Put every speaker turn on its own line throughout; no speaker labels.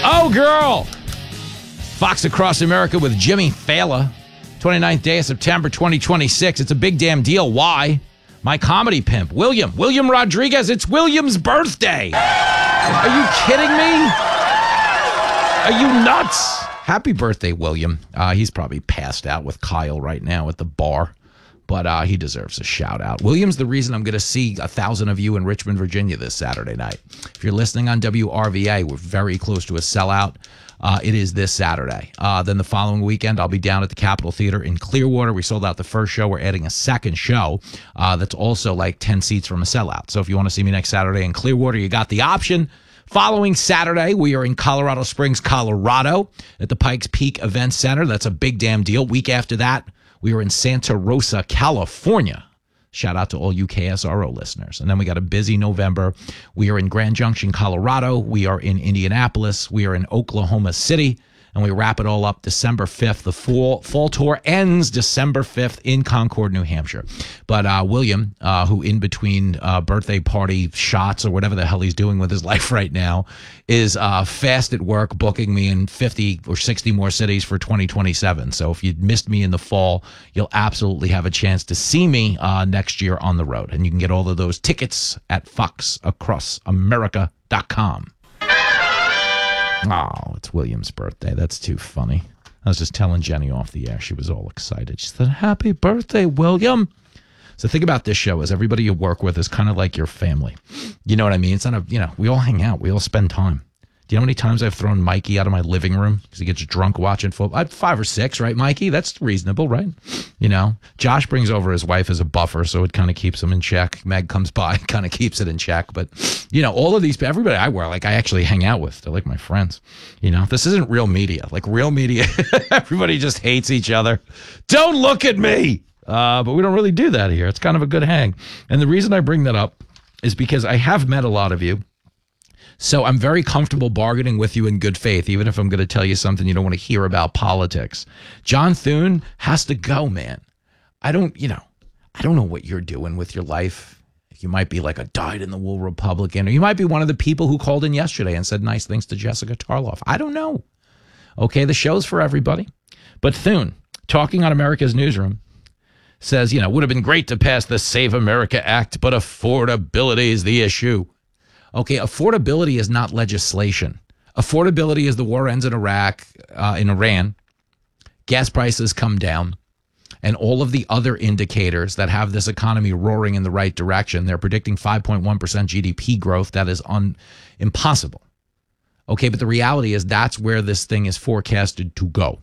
Oh, girl. Fox Across America with Jimmy Fallon. 29th day of September 2026. It's a big damn deal. Why? My comedy pimp, William Rodriguez. It's William's birthday. Are you kidding me? Are you nuts? Happy birthday, William. He's probably passed out with Kyle right now at the bar, but he deserves a shout out. William's the reason I'm going to see 1,000 of you in Richmond, Virginia this Saturday night. If you're listening on WRVA, we're very close to a sellout. It is this Saturday. Then the following weekend, I'll be down at the Capitol Theater in Clearwater. We sold out the first show. We're adding a second show that's also like 10 seats from a sellout. So if you want to see me next Saturday in Clearwater, you got the option. Following Saturday, we are in Colorado Springs, Colorado at the Pikes Peak Event Center. That's a big damn deal. Week after that, we are in Santa Rosa, California. Shout out to all you KSRO listeners. And then we got a busy November. We are in Grand Junction, Colorado. We are in Indianapolis. We are in Oklahoma City. And we wrap it all up December 5th. The fall tour ends December 5th in Concord, New Hampshire. But William, who in between birthday party shots or whatever the hell he's doing with his life right now, is fast at work booking me in 50 or 60 more cities for 2027. So if you missed me in the fall, you'll absolutely have a chance to see me next year on the road. And you can get all of those tickets at foxacrossamerica.com. Oh, it's William's birthday. That's too funny. I was just telling Jenny off the air. She was all excited. She said, happy birthday, William. So think about this show as everybody you work with is kind of like your family. You know what I mean? It's not we all hang out. We all spend time. Do you know how many times I've thrown Mikey out of my living room because he gets drunk watching football? I had 5 or 6, right, Mikey? That's reasonable, right? You know, Josh brings over his wife as a buffer, so it kind of keeps him in check. Meg comes by, kind of keeps it in check. But, all of these, everybody I wear, like I actually hang out with, they're like my friends. This isn't real media. Like real media, everybody just hates each other. Don't look at me. But we don't really do that here. It's kind of a good hang. And the reason I bring that up is because I have met a lot of you. So I'm very comfortable bargaining with you in good faith, even if I'm going to tell you something you don't want to hear about politics. John Thune has to go, man. I don't know what you're doing with your life. You might be like a dyed-in-the-wool Republican, or you might be one of the people who called in yesterday and said nice things to Jessica Tarloff. I don't know. Okay, the show's for everybody. But Thune, talking on America's Newsroom, says, would have been great to pass the Save America Act, but affordability is the issue. Okay, affordability is not legislation. Affordability is the war ends in Iraq, in Iran, gas prices come down, and all of the other indicators that have this economy roaring in the right direction. They're predicting 5.1% GDP growth. That is impossible. Okay, but the reality is that's where this thing is forecasted to go.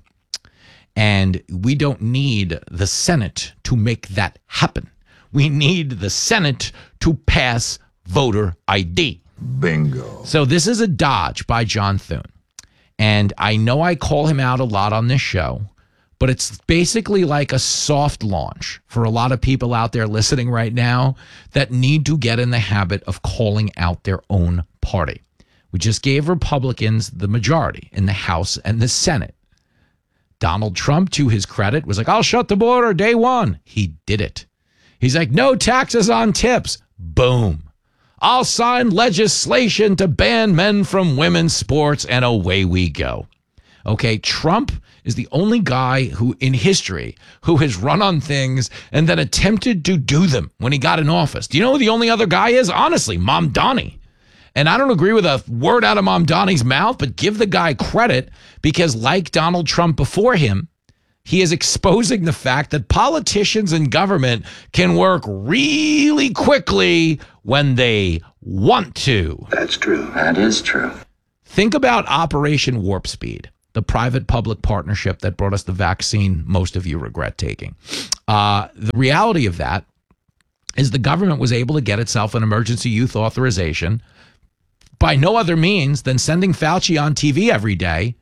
And we don't need the Senate to make that happen. We need the Senate to pass voter ID.
Bingo.
So this is a dodge by John Thune. And I know I call him out a lot on this show, but it's basically like a soft launch for a lot of people out there listening right now that need to get in the habit of calling out their own party. We just gave Republicans the majority in the House and the Senate. Donald Trump, to his credit, was like, I'll shut the border day one. He did it. He's like, no taxes on tips. Boom. I'll sign legislation to ban men from women's sports, and away we go. Okay, Trump is the only guy who in history who has run on things and then attempted to do them when he got in office. Do you know who the only other guy is? Honestly, Mamdani. And I don't agree with a word out of Mamdani's mouth, but give the guy credit because like Donald Trump before him, he is exposing the fact that politicians and government can work really quickly when they want to.
That's true. That is true.
Think about Operation Warp Speed, the private-public partnership that brought us the vaccine most of you regret taking. The reality of that is the government was able to get itself an emergency use authorization by no other means than sending Fauci on TV every day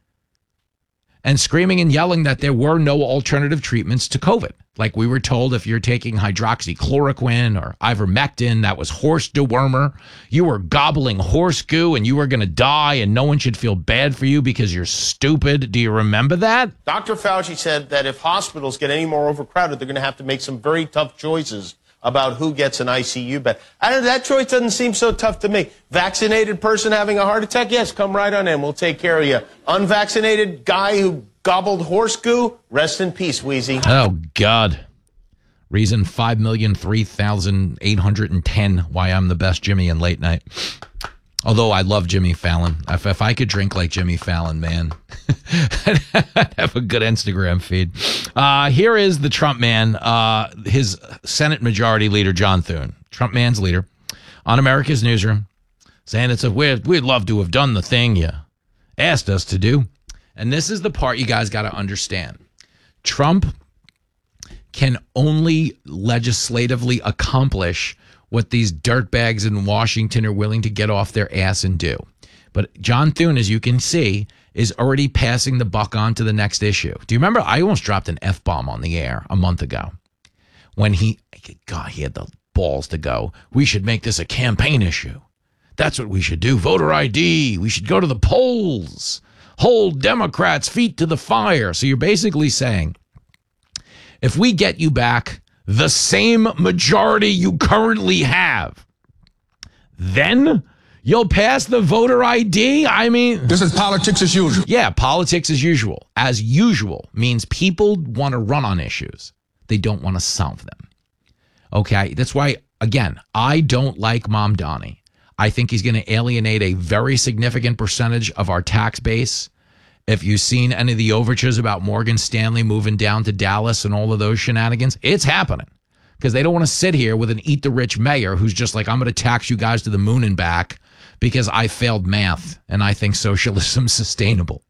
and screaming and yelling that there were no alternative treatments to COVID. Like we were told if you're taking hydroxychloroquine or ivermectin, that was horse dewormer. You were gobbling horse goo and you were going to die and no one should feel bad for you because you're stupid. Do you remember that?
Dr. Fauci said that if hospitals get any more overcrowded, they're going to have to make some very tough choices about who gets an ICU bed. That choice doesn't seem so tough to me. Vaccinated person having a heart attack? Yes, come right on in. We'll take care of you. Unvaccinated guy who gobbled horse goo? Rest in peace, Wheezy.
Oh, God. Reason 5,003,810 why I'm the best Jimmy in late night. Although I love Jimmy Fallon. If I could drink like Jimmy Fallon, man, I'd have a good Instagram feed. Here is the Trump man, his Senate Majority Leader, John Thune, Trump man's leader, on America's Newsroom, saying we'd love to have done the thing you asked us to do. And this is the part you guys got to understand. Trump can only legislatively accomplish what these dirtbags in Washington are willing to get off their ass and do. But John Thune, as you can see, is already passing the buck on to the next issue. Do you remember? I almost dropped an F-bomb on the air a month ago when he had the balls to go, we should make this a campaign issue. That's what we should do. Voter ID. We should go to the polls. Hold Democrats' feet to the fire. So you're basically saying, if we get you back the same majority you currently have, then you'll pass the voter ID? I mean,
this is politics as usual.
Yeah, politics as usual. As usual means people want to run on issues. They don't want to solve them. Okay, that's why, again, I don't like Mamdani. I think he's going to alienate a very significant percentage of our tax base. If you've seen any of the overtures about Morgan Stanley moving down to Dallas and all of those shenanigans, it's happening because they don't want to sit here with an eat the rich mayor who's just like, I'm going to tax you guys to the moon and back because I failed math and I think socialism's sustainable.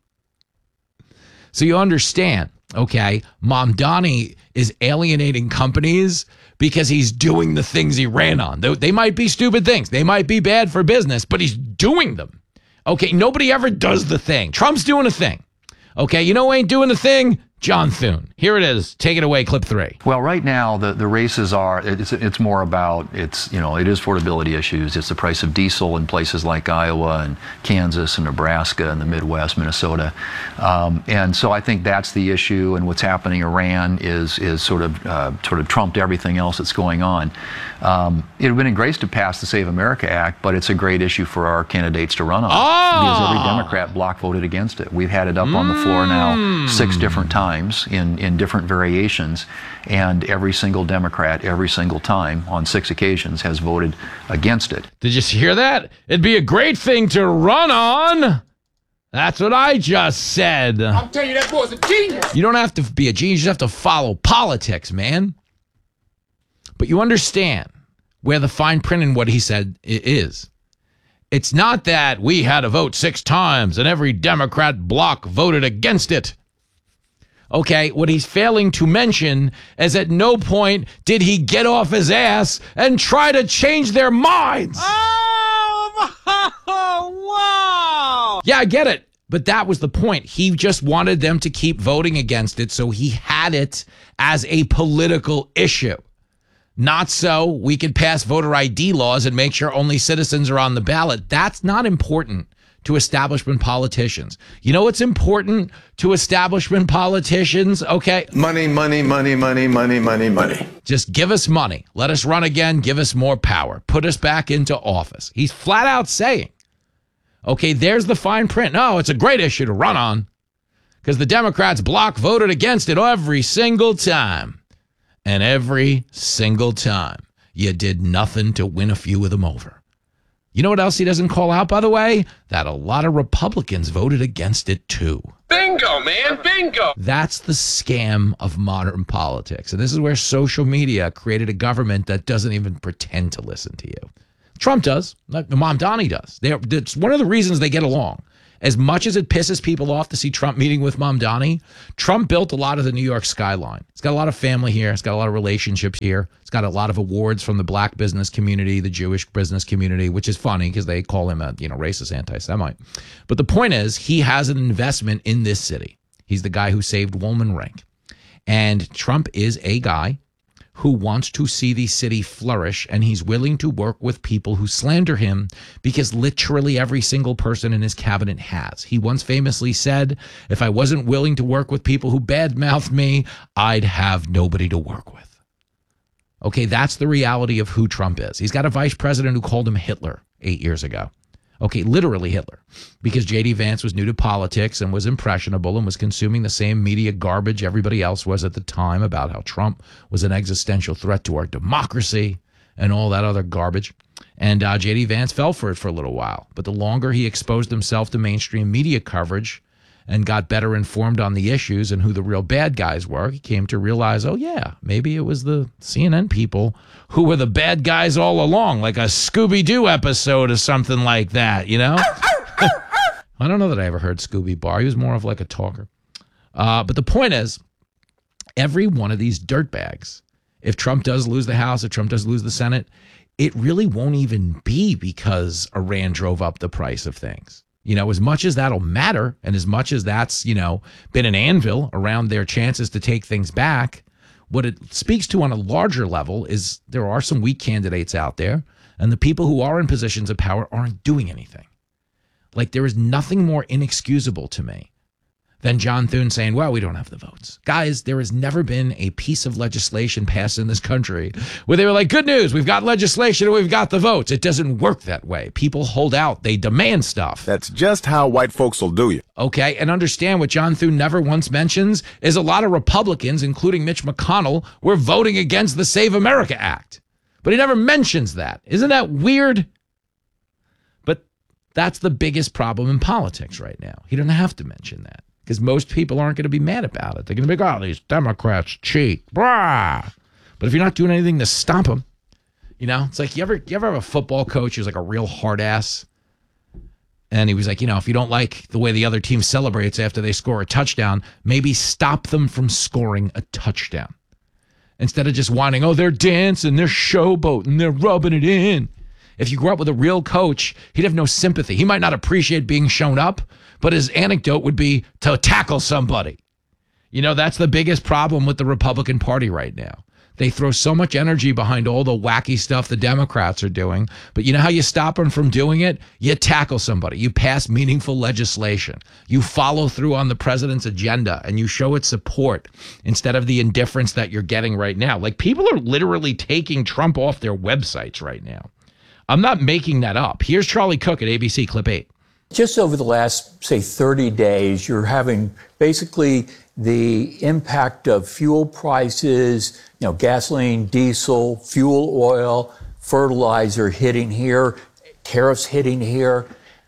So you understand, okay, Mamdani is alienating companies because he's doing the things he ran on. They might be stupid things. They might be bad for business, but he's doing them. Okay, nobody ever does the thing. Trump's doing a thing. Okay, you know who ain't doing the thing? John Thune. Here it is. Take it away, clip 3.
Well, right now the races are it's more about it is affordability issues. It's the price of diesel in places like Iowa and Kansas and Nebraska and the Midwest, Minnesota, and so I think that's the issue. And what's happening in Iran is sort of trumped everything else that's going on. It would have been a grace to pass the Save America Act, but it's a great issue for our candidates to run on because every Democrat bloc voted against it. We've had it up on the floor now 6 different times in different variations, and every single Democrat, every single time on 6 occasions has voted against it.
Did you hear that? It'd be a great thing to run on. That's what I just said.
I'm telling you, that boy's a genius.
You don't have to be a genius. You just have to follow politics, man. But you understand where the fine print in what he said is. It's not that we had to vote 6 times and every Democrat bloc voted against it. Okay, what he's failing to mention is at no point did he get off his ass and try to change their minds.
Oh, wow.
Yeah, I get it. But that was the point. He just wanted them to keep voting against it, so he had it as a political issue. Not so we could pass voter ID laws and make sure only citizens are on the ballot. That's not important to establishment politicians. You know what's important to establishment politicians? Okay.
Money, money, money, money, money, money, money.
Just give us money. Let us run again. Give us more power. Put us back into office. He's flat out saying, okay, there's the fine print. No, it's a great issue to run on because the Democrats bloc voted against it every single time. And every single time you did nothing to win a few of them over. You know what else he doesn't call out, by the way? That a lot of Republicans voted against it, too.
Bingo, man, bingo.
That's the scam of modern politics. And this is where social media created a government that doesn't even pretend to listen to you. Trump does. Mamdani does. It's one of the reasons they get along. As much as it pisses people off to see Trump meeting with Mamdani, Trump built a lot of the New York skyline. He's got a lot of family here. He's got a lot of relationships here. He's got a lot of awards from the black business community, the Jewish business community, which is funny because they call him a racist anti-Semite. But the point is, he has an investment in this city. He's the guy who saved Woolman Rink. And Trump is a guy who wants to see the city flourish, and he's willing to work with people who slander him because literally every single person in his cabinet has. He once famously said, if I wasn't willing to work with people who badmouthed me, I'd have nobody to work with. Okay, that's the reality of who Trump is. He's got a vice president who called him Hitler 8 years ago. Okay, literally Hitler, because J.D. Vance was new to politics and was impressionable and was consuming the same media garbage everybody else was at the time about how Trump was an existential threat to our democracy and all that other garbage. And J.D. Vance fell for it for a little while. But the longer he exposed himself to mainstream media coverage and got better informed on the issues and who the real bad guys were, he came to realize, oh, yeah, maybe it was the CNN people who were the bad guys all along, like a Scooby-Doo episode or something like that, you know? I don't know that I ever heard Scooby Bar. He was more of like a talker. But the point is, every one of these dirtbags, if Trump does lose the House, if Trump does lose the Senate, it really won't even be because Iran drove up the price of things. You know, as much as that'll matter and as much as that's, you know, been an anvil around their chances to take things back, what it speaks to on a larger level is there are some weak candidates out there, and the people who are in positions of power aren't doing anything. Like, there is nothing more inexcusable to me than John Thune saying, well, we don't have the votes. Guys, there has never been a piece of legislation passed in this country where they were like, good news, we've got legislation and we've got the votes. It doesn't work that way. People hold out. They demand stuff.
That's just how white folks will do you.
Okay, and understand what John Thune never once mentions is a lot of Republicans, including Mitch McConnell, were voting against the Save America Act. But he never mentions that. Isn't that weird? But that's the biggest problem in politics right now. He doesn't have to mention that, because most people aren't going to be mad about it. They're going to be like, oh, these Democrats cheat. Blah. But if you're not doing anything to stop them, you know, it's like you ever have a football coach who's like a real hard ass? And he was like, you know, if you don't like the way the other team celebrates after they score a touchdown, maybe stop them from scoring a touchdown. Instead of just whining, oh, they're dancing, they're showboating, they're rubbing it in. If you grew up with a real coach, he'd have no sympathy. He might not appreciate being shown up, but his anecdote would be to tackle somebody. You know, that's the biggest problem with the Republican Party right now. They throw so much energy behind all the wacky stuff the Democrats are doing, but you know how you stop them from doing it? You tackle somebody. You pass meaningful legislation. You follow through on the president's agenda, and you show it support instead of the indifference that you're getting right now. Like, people are literally taking Trump off their websites right now. I'm not making that up. Here's Charlie Cook at ABC, clip 8.
Just over the last, say, 30 days, you're having basically the impact of fuel prices, you know, gasoline, diesel, fuel oil, fertilizer hitting here, tariffs hitting here,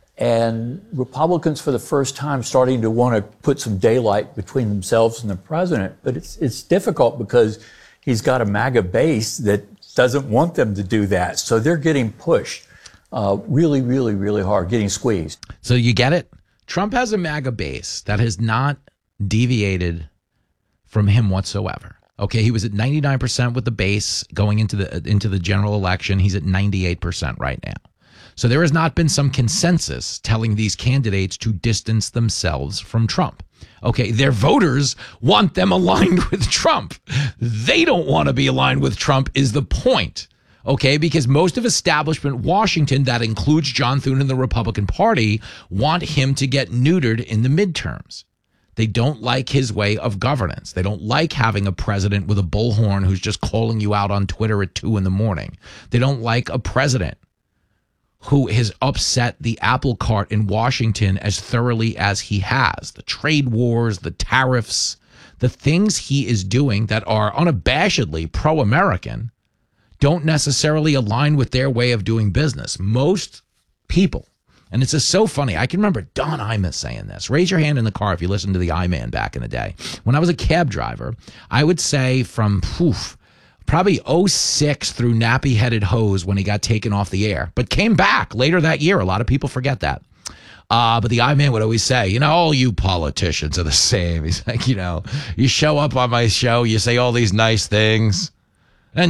and Republicans for the first time starting to want to put some daylight between themselves and the president. But it's difficult because he's got a MAGA base that doesn't want them to do that. So they're getting pushed really, really, really hard, getting squeezed.
So you get it? Trump has a MAGA base that has not deviated from him whatsoever. Okay, he was at 99% with the base going into the general election. He's at 98% right now. So there has not been some consensus telling these candidates to distance themselves from Trump. Okay, their voters want them aligned with Trump. They don't want to be aligned with Trump is the point. Okay, because most of establishment Washington, that includes John Thune and the Republican Party, want him to get neutered in the midterms. They don't like his way of governance. They don't like having a president with a bullhorn who's just calling you out on Twitter at 2 a.m. They don't like a president who has upset the apple cart in Washington as thoroughly as he has. The trade wars, the tariffs, the things he is doing that are unabashedly pro-American don't necessarily align with their way of doing business. Most people, and it's just so funny. I can remember Don Imus saying this. Raise your hand in the car if you listened to the I-Man back in the day. When I was a cab driver, I would say from probably 06 through Nappy Headed Hose when he got taken off the air, but came back later that year. A lot of people forget that. But the I-Man would always say, you know, all you politicians are the same. He's like, you know, you show up on my show, you say all these nice things,